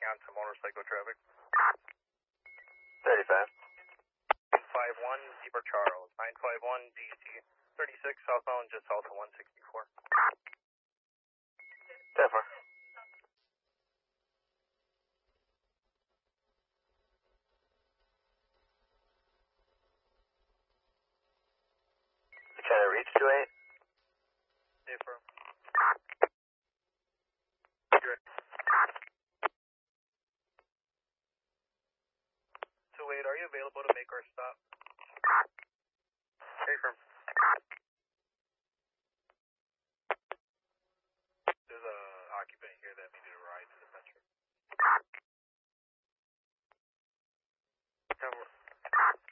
on to motorcycle traffic. 35. 951, Zebra Charles. 951, DC. 36, southbound, just south of 164. 10-4. You trying to reach 28? Stay firm.